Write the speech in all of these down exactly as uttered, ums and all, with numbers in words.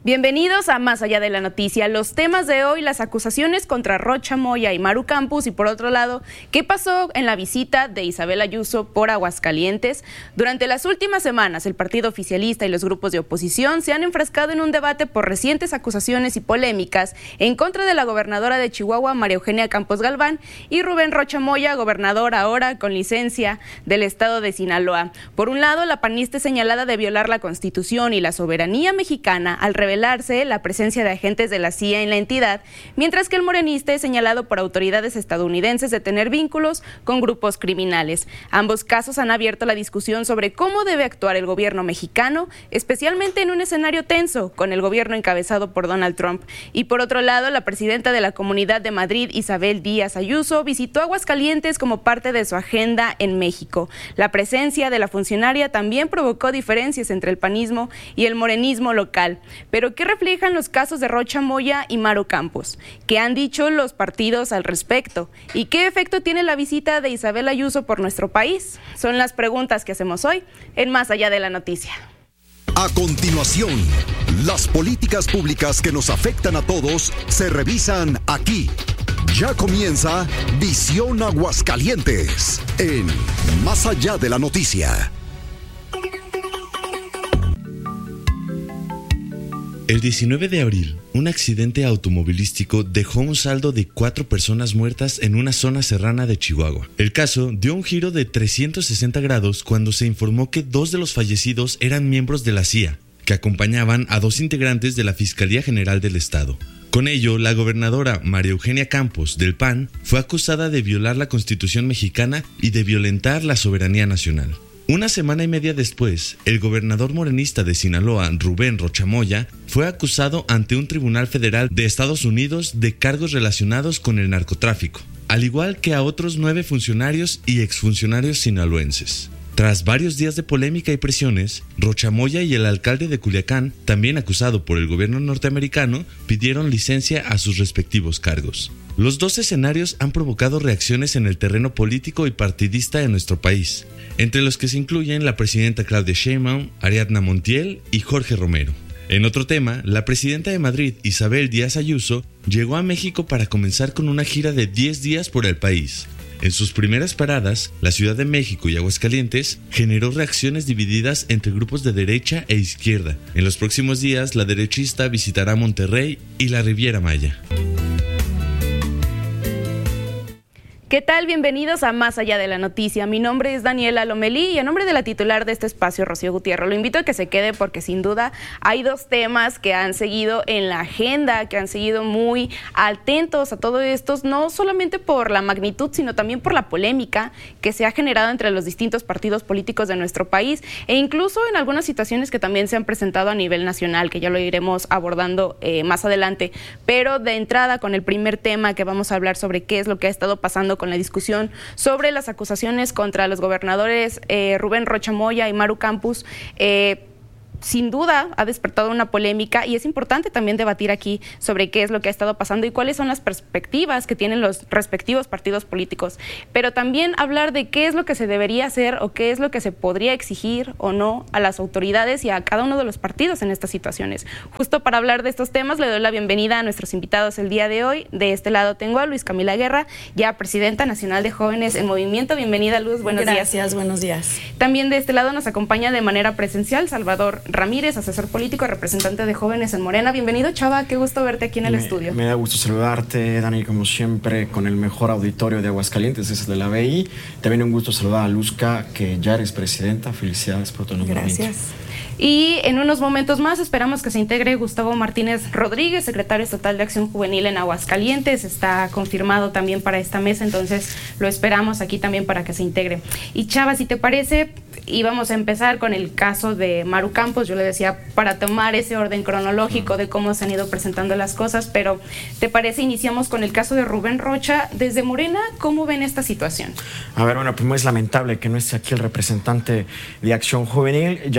Bienvenidos a Más Allá de la Noticia. Los temas de hoy, las acusaciones contra Rocha Moya y Maru Campos, y por otro lado, ¿qué pasó en la visita de Isabel Ayuso por Aguascalientes? Durante las últimas semanas, el partido oficialista y los grupos de oposición se han enfrascado en un debate por recientes acusaciones y polémicas en contra de la gobernadora de Chihuahua, María Eugenia Campos Galván, y Rubén Rocha Moya, gobernador ahora con licencia del estado de Sinaloa. Por un lado, la panista es señalada de violar la Constitución y la soberanía mexicana al revelar la presencia de agentes de la C I A en la entidad, mientras que el morenista es señalado por autoridades estadounidenses de tener vínculos con grupos criminales. Ambos casos han abierto la discusión sobre cómo debe actuar el gobierno mexicano, especialmente en un escenario tenso con el gobierno encabezado por Donald Trump. Y por otro lado, la presidenta de la Comunidad de Madrid, Isabel Díaz Ayuso, visitó Aguascalientes como parte de su agenda en México. La presencia de la funcionaria también provocó diferencias entre el panismo y el morenismo local. Pero ¿Pero qué reflejan los casos de Rocha Moya y Maru Campos? ¿Qué han dicho los partidos al respecto? ¿Y qué efecto tiene la visita de Isabel Ayuso por nuestro país? Son las preguntas que hacemos hoy en Más Allá de la Noticia. A continuación, las políticas públicas que nos afectan a todos se revisan aquí. Ya comienza Visión Aguascalientes en Más Allá de la Noticia. El diecinueve de abril, un accidente automovilístico dejó un saldo de cuatro personas muertas en una zona serrana de Chihuahua. El caso dio un giro de trescientos sesenta grados cuando se informó que dos de los fallecidos eran miembros de la C I A, que acompañaban a dos integrantes de la Fiscalía General del Estado. Con ello, la gobernadora María Eugenia Campos, del P A N, fue acusada de violar la Constitución mexicana y de violentar la soberanía nacional. Una semana y media después, el gobernador morenista de Sinaloa, Rubén Rocha Moya, fue acusado ante un tribunal federal de Estados Unidos de cargos relacionados con el narcotráfico, al igual que a otros nueve funcionarios y exfuncionarios sinaloenses. Tras varios días de polémica y presiones, Rocha Moya y el alcalde de Culiacán, también acusado por el gobierno norteamericano, pidieron licencia a sus respectivos cargos. Los dos escenarios han provocado reacciones en el terreno político y partidista de nuestro país, entre los que se incluyen la presidenta Claudia Sheinbaum, Ariadna Montiel y Jorge Romero. En otro tema, la presidenta de Madrid, Isabel Díaz Ayuso, llegó a México para comenzar con una gira de diez días por el país. En sus primeras paradas, la Ciudad de México y Aguascalientes generó reacciones divididas entre grupos de derecha e izquierda. En los próximos días, la derechista visitará Monterrey y la Riviera Maya. ¿Qué tal? Bienvenidos a Más Allá de la Noticia. Mi nombre es Daniela Lomelí y a nombre de la titular de este espacio, Rocío Gutiérrez, lo invito a que se quede porque sin duda hay dos temas que han seguido en la agenda, que han seguido muy atentos a todo esto, no solamente por la magnitud, sino también por la polémica que se ha generado entre los distintos partidos políticos de nuestro país e incluso en algunas situaciones que también se han presentado a nivel nacional, que ya lo iremos abordando eh, más adelante. Pero de entrada, con el primer tema que vamos a hablar sobre qué es lo que ha estado pasando con con la discusión sobre las acusaciones contra los gobernadores eh, Rubén Rocha Moya y Maru Campos, eh, sin duda ha despertado una polémica y es importante también debatir aquí sobre qué es lo que ha estado pasando y cuáles son las perspectivas que tienen los respectivos partidos políticos, pero también hablar de qué es lo que se debería hacer o qué es lo que se podría exigir o no a las autoridades y a cada uno de los partidos en estas situaciones. Justo para hablar de estos temas le doy la bienvenida a nuestros invitados el día de hoy. De este lado tengo a Luz Camila Guerra, ya presidenta nacional de Jóvenes en Movimiento. Bienvenida, Luz, buenos Gracias, días. Gracias, buenos días. También de este lado nos acompaña de manera presencial Salvador Ramírez, asesor político y representante de Jóvenes en Morena. Bienvenido, Chava, qué gusto verte aquí en el me, estudio. Me da gusto saludarte, Dani, como siempre, con el mejor auditorio de Aguascalientes, ese es de la B I. También un gusto saludar a Luzca, que ya eres presidenta. Felicidades por tu nombramiento. Gracias. Y en unos momentos más esperamos que se integre Gustavo Martínez Rodríguez, secretario estatal de Acción Juvenil en Aguascalientes. Está confirmado también para esta mesa, entonces lo esperamos aquí también para que se integre. Y Chava, si te parece, íbamos a empezar con el caso de Maru Campos. Yo le decía para tomar ese orden cronológico de cómo se han ido presentando las cosas, pero ¿te parece iniciamos con el caso de Rubén Rocha? Desde Morena, ¿cómo ven esta situación? A ver, bueno, primero es lamentable que no esté aquí el representante de Acción Juvenil. Ya tiene varias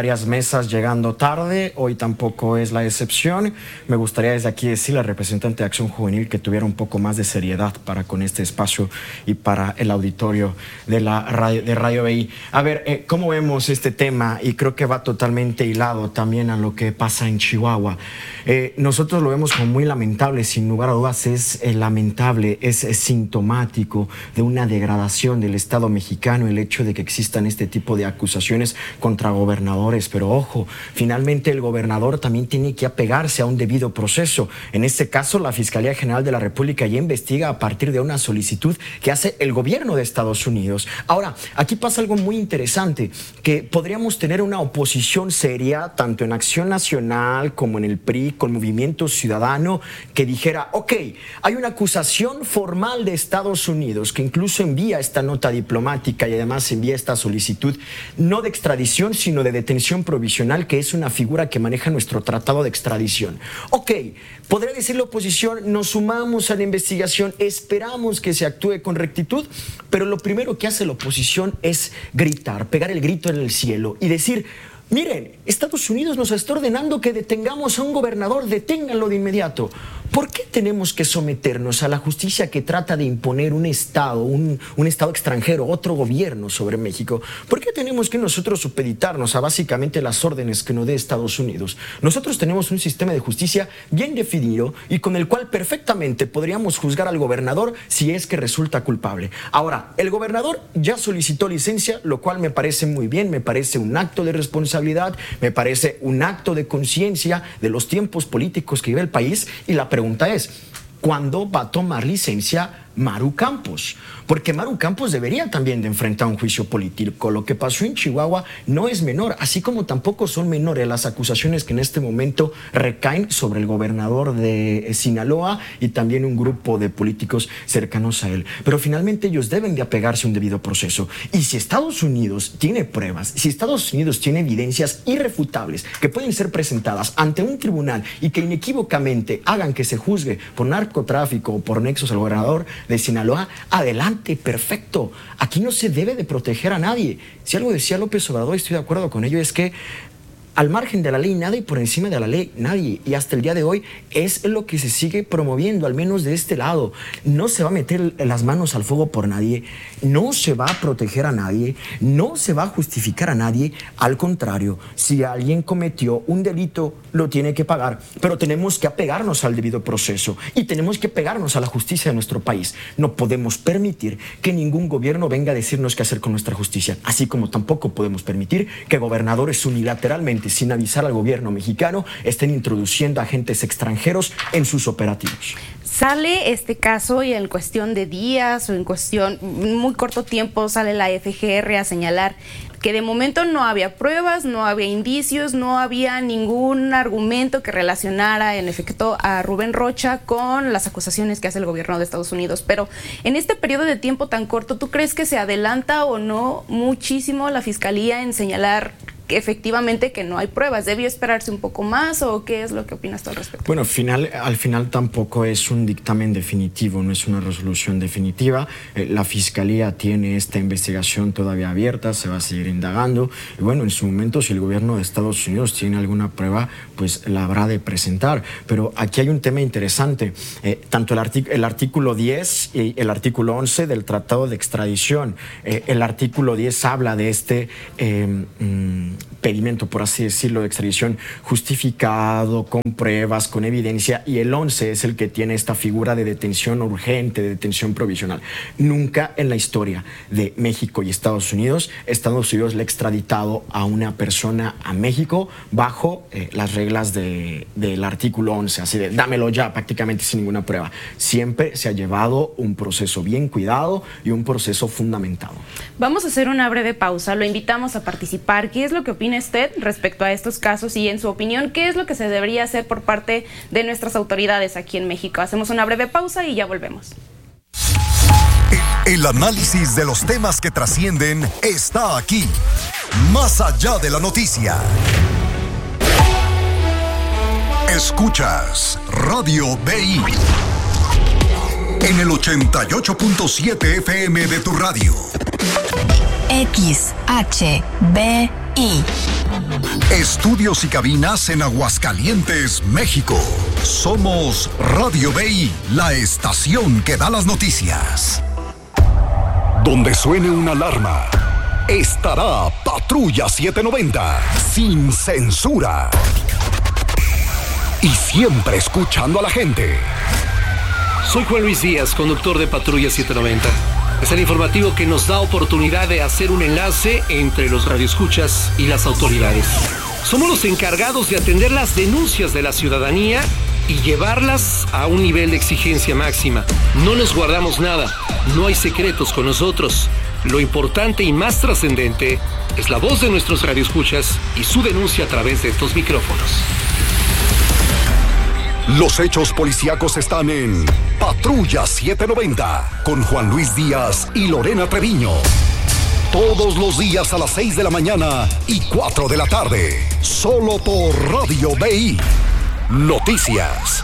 varias mesas llegando tarde, hoy tampoco es la excepción. Me gustaría desde aquí decirle al representante de Acción Juvenil que tuviera un poco más de seriedad para con este espacio y para el auditorio de la radio, de Radio B I. A ver, eh, ¿cómo vemos este tema? Y creo que va totalmente hilado también a lo que pasa en Chihuahua. Eh, nosotros lo vemos como muy lamentable, sin lugar a dudas es eh, lamentable, es, es sintomático de una degradación del Estado mexicano el hecho de que existan este tipo de acusaciones contra gobernadores, pero ojo, finalmente el gobernador también tiene que apegarse a un debido proceso. En este caso, la Fiscalía General de la República ya investiga a partir de una solicitud que hace el gobierno de Estados Unidos. Ahora, aquí pasa algo muy interesante, que podríamos tener una oposición seria, tanto en Acción Nacional como en el P R I, con Movimiento Ciudadano, que dijera, ok, hay una acusación formal de Estados Unidos que incluso envía esta nota diplomática y además envía esta solicitud no de extradición, sino de detención provisional, que es una figura que maneja nuestro tratado de extradición. Ok, podría decir la oposición, nos sumamos a la investigación, esperamos que se actúe con rectitud, pero lo primero que hace la oposición es gritar, pegar el grito en el cielo y decir, miren, Estados Unidos nos está ordenando que detengamos a un gobernador, deténganlo de inmediato. ¿Por qué tenemos que someternos a la justicia que trata de imponer un Estado, un, un Estado extranjero, otro gobierno sobre México? ¿Por qué tenemos que nosotros supeditarnos a básicamente las órdenes que nos dé Estados Unidos? Nosotros tenemos un sistema de justicia bien definido y con el cual perfectamente podríamos juzgar al gobernador si es que resulta culpable. Ahora, el gobernador ya solicitó licencia, lo cual me parece muy bien, me parece un acto de responsabilidad, me parece un acto de conciencia de los tiempos políticos que vive el país, y la pregunta es, ¿cuándo va a tomar licencia Maru Campos? Porque Maru Campos debería también de enfrentar un juicio político. Lo que pasó en Chihuahua no es menor, así como tampoco son menores las acusaciones que en este momento recaen sobre el gobernador de Sinaloa y también un grupo de políticos cercanos a él. Pero finalmente ellos deben de apegarse a un debido proceso. Y si Estados Unidos tiene pruebas, si Estados Unidos tiene evidencias irrefutables que pueden ser presentadas ante un tribunal y que inequívocamente hagan que se juzgue por narcotráfico o por nexos al gobernador de Sinaloa, adelante, perfecto. Aquí no se debe de proteger a nadie. Si algo decía López Obrador, estoy de acuerdo con ello, es que al margen de la ley nada y por encima de la ley nadie. Y hasta el día de hoy es lo que se sigue promoviendo, al menos de este lado. No se va a meter las manos al fuego por nadie, no se va a proteger a nadie, no se va a justificar a nadie. Al contrario, si alguien cometió un delito, lo tiene que pagar. Pero tenemos que apegarnos al debido proceso y tenemos que pegarnos a la justicia de nuestro país. No podemos permitir que ningún gobierno venga a decirnos qué hacer con nuestra justicia, así como tampoco podemos permitir que gobernadores unilateralmente, sin avisar al gobierno mexicano, estén introduciendo agentes extranjeros en sus operativos. Sale este caso y en cuestión de días o en cuestión muy corto tiempo sale la F G R a señalar que de momento no había pruebas, no había indicios, no había ningún argumento que relacionara en efecto a Rubén Rocha con las acusaciones que hace el gobierno de Estados Unidos. Pero en este periodo de tiempo tan corto, ¿tú crees que se adelanta o no muchísimo la Fiscalía en señalar que efectivamente que no hay pruebas? ¿Debió esperarse un poco más o qué es lo que opinas tú al respecto? Bueno, al final, al final tampoco es un dictamen definitivo, no es una resolución definitiva. Eh, la Fiscalía tiene esta investigación todavía abierta, se va a seguir indagando y bueno, en su momento si el gobierno de Estados Unidos tiene alguna prueba, pues la habrá de presentar. Pero aquí hay un tema interesante, eh, tanto el, artic el artículo diez y el artículo once del Tratado de Extradición. Eh, el artículo diez habla de este eh, mmm, pedimento, por así decirlo, de extradición justificado, con pruebas, con evidencia, y el once es el que tiene esta figura de detención urgente, de detención provisional. Nunca en la historia de México y Estados Unidos, Estados Unidos le ha extraditado a una persona a México bajo eh, las reglas de, del artículo once, así de dámelo ya, prácticamente sin ninguna prueba. Siempre se ha llevado un proceso bien cuidado y un proceso fundamentado. Vamos a hacer una breve pausa, lo invitamos a participar. ¿Qué es lo que opina usted respecto a estos casos y en su opinión qué es lo que se debería hacer por parte de nuestras autoridades aquí en México? Hacemos una breve pausa y ya volvemos. El análisis de los temas que trascienden está aquí, más allá de la noticia. Escuchas Radio B I en el ochenta y ocho punto siete F M de tu radio. X H B I. Estudios y cabinas en Aguascalientes, México. Somos Radio B I, la estación que da las noticias. Donde suene una alarma, estará Patrulla setecientos noventa, sin censura. Y siempre escuchando a la gente. Soy Juan Luis Díaz, conductor de Patrulla setecientos noventa. Es el informativo que nos da oportunidad de hacer un enlace entre los radioescuchas y las autoridades. Somos los encargados de atender las denuncias de la ciudadanía y llevarlas a un nivel de exigencia máxima. No nos guardamos nada, no hay secretos con nosotros. Lo importante y más trascendente es la voz de nuestros radioescuchas y su denuncia a través de estos micrófonos. Los hechos policíacos están en Patrulla setecientos noventa con Juan Luis Díaz y Lorena Treviño. Todos los días a las seis de la mañana y cuatro de la tarde. Solo por Radio B I. Noticias.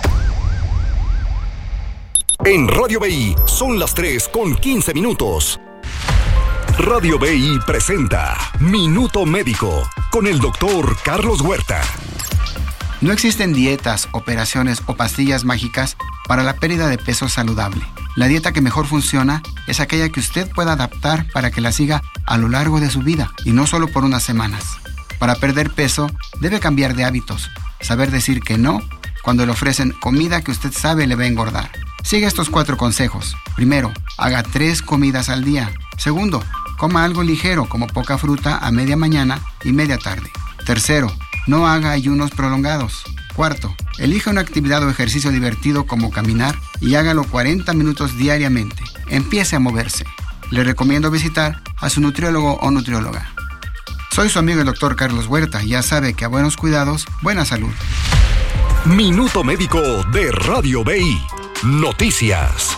En Radio B I son las tres con quince minutos. Radio B I presenta Minuto Médico con el doctor Carlos Huerta. No existen dietas, operaciones o pastillas mágicas para la pérdida de peso saludable. La dieta que mejor funciona es aquella que usted pueda adaptar para que la siga a lo largo de su vida y no solo por unas semanas. Para perder peso, debe cambiar de hábitos, saber decir que no cuando le ofrecen comida que usted sabe le va a engordar. Siga estos cuatro consejos. Primero, haga tres comidas al día. Segundo, coma algo ligero como poca fruta a media mañana y media tarde. Tercero, no haga ayunos prolongados. Cuarto, elija una actividad o ejercicio divertido como caminar y hágalo cuarenta minutos diariamente. Empiece a moverse. Le recomiendo visitar a su nutriólogo o nutrióloga. Soy su amigo el doctor Carlos Huerta. Ya sabe que a buenos cuidados, buena salud. Minuto Médico de Radio B I. Noticias.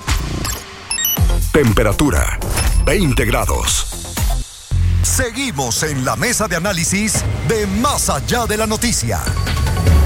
Temperatura veinte grados. Seguimos en la mesa de análisis de Más Allá de la Noticia.